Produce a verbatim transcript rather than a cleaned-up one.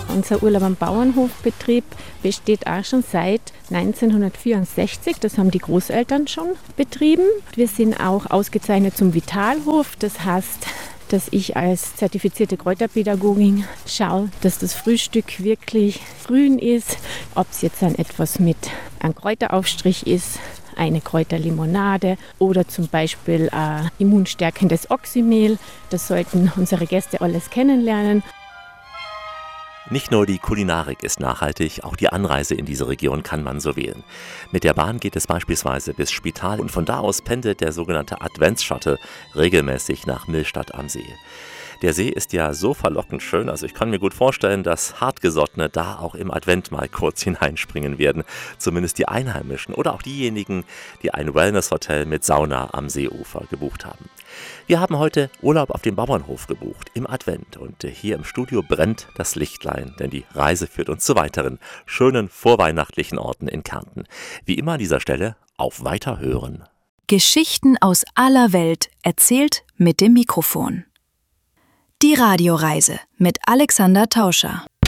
Unser Urlaub am Bauernhofbetrieb besteht auch schon seit neunzehnhundertvierundsechzig. Das haben die Großeltern schon betrieben. Wir sind auch ausgezeichnet zum Vitalhof. Das heißt, dass ich als zertifizierte Kräuterpädagogin schaue, dass das Frühstück wirklich grün ist. Ob es jetzt dann etwas mit einem Kräuteraufstrich ist, eine Kräuterlimonade oder zum Beispiel ein immunstärkendes Oxymehl. Das sollten unsere Gäste alles kennenlernen. Nicht nur die Kulinarik ist nachhaltig, auch die Anreise in diese Region kann man so wählen. Mit der Bahn geht es beispielsweise bis Spital und von da aus pendelt der sogenannte Advents-Shuttle regelmäßig nach Millstatt am See. Der See ist ja so verlockend schön, also ich kann mir gut vorstellen, dass Hartgesottene da auch im Advent mal kurz hineinspringen werden. Zumindest die Einheimischen oder auch diejenigen, die ein Wellness-Hotel mit Sauna am Seeufer gebucht haben. Wir haben heute Urlaub auf dem Bauernhof gebucht, im Advent. Und hier im Studio brennt das Lichtlein, denn die Reise führt uns zu weiteren schönen vorweihnachtlichen Orten in Kärnten. Wie immer an dieser Stelle auf Weiterhören. Geschichten aus aller Welt erzählt mit dem Mikrofon. Die Radioreise mit Alexander Tauscher.